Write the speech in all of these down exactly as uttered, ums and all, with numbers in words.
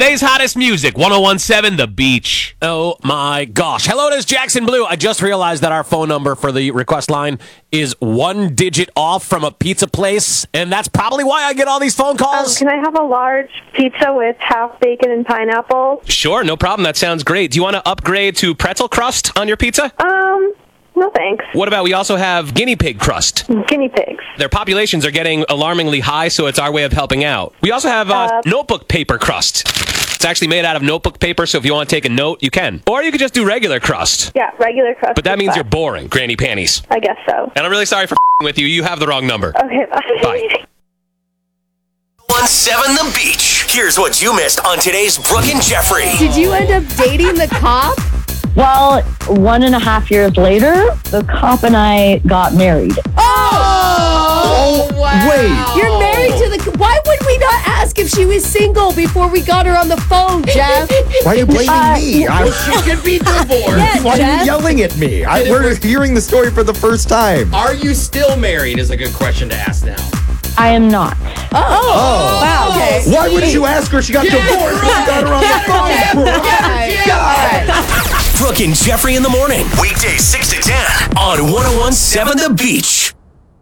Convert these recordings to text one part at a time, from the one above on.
Today's hottest music, one oh one point seven The Beach. Oh my gosh. Hello, it is Jackson Blue. I just realized that our phone number for the request line is one digit off from a pizza place, and that's probably why I get all these phone calls. Um, can I have a large pizza with half bacon and pineapple? Sure, no problem. That sounds great. Do you want to upgrade to pretzel crust on your pizza? Um, no thanks. What about we also have guinea pig crust? Guinea pigs. Their populations are getting alarmingly high, so it's our way of helping out. We also have uh, uh, notebook paper crust. It's actually made out of notebook paper, so if you want to take a note, you can. Or you could just do regular crust. Yeah, regular crust. But that means fine. You're boring, granny panties. I guess so. And I'm really sorry for with you. You have the wrong number. Okay, bye. Bye. one seven The Beach. Here's what you missed on today's Brooke and Jeffrey. Did you end up dating the cop? Well, one and a half years later, the cop and I got married. Oh! oh wow. Wait. You're married to the... Why would we not ask if she was single before we got her on the phone, Jeff? Why are you blaming Uh, me? I, She could be divorced. Yeah, why Jeff. are you yelling at me? I, we're hearing the story for the first time. Are you still married is a good question to ask now. I am not. Oh, oh. Wow, okay. Why wouldn't you ask her? She got Yeah. divorced and you got her on the phone. Yeah. Brooke and Jeffrey in the morning. Weekdays six to ten on one oh one point seven The Beach.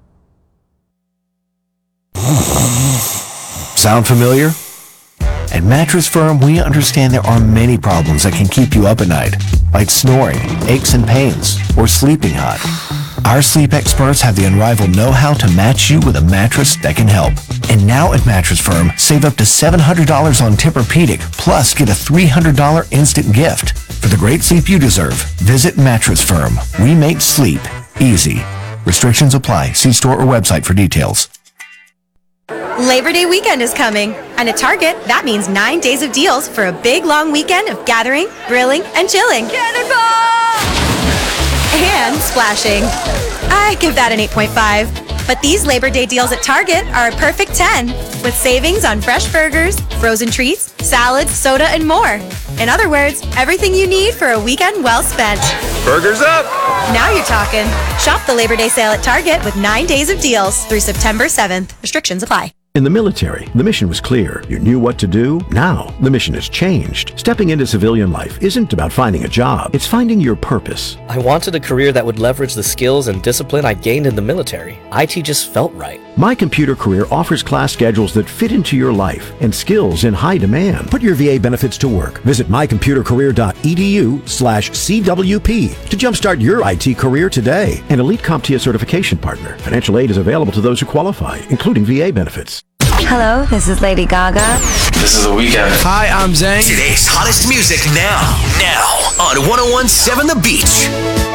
Sound familiar? At Mattress Firm, we understand there are many problems that can keep you up at night, like snoring, aches and pains, or sleeping hot. Our sleep experts have the unrivaled know-how to match you with a mattress that can help. And now at Mattress Firm, save up to seven hundred dollars on Tempur-Pedic, plus get a three hundred dollars instant gift. For the great sleep you deserve, visit Mattress Firm. We make sleep easy. Restrictions apply. See store or website for details. Labor Day weekend is coming, and at Target, that means nine days of deals for a big, long weekend of gathering, grilling, and chilling. And splashing. I give that an eight point five. But these Labor Day deals at Target are a perfect ten, with savings on fresh burgers, frozen treats, salads, soda, and more. In other words, everything you need for a weekend well spent. Burgers up! Now you're talking. Shop the Labor Day sale at Target with nine days of deals through September seventh. Restrictions apply. In the military, the mission was clear. You knew what to do. Now, the mission has changed. Stepping into civilian life isn't about finding a job. It's finding your purpose. I wanted a career that would leverage the skills and discipline I gained in the military. I T just felt right. My Computer Career offers class schedules that fit into your life and skills in high demand. Put your V A benefits to work. Visit mycomputercareer.edu slash CWP to jumpstart your I T career today. An Elite CompTIA certification partner. Financial aid is available to those who qualify, including V A benefits. Hello, this is Lady Gaga. This is The Weeknd. Hi, I'm Zayn. Today's hottest music now. Now on one oh one point seven The Beach.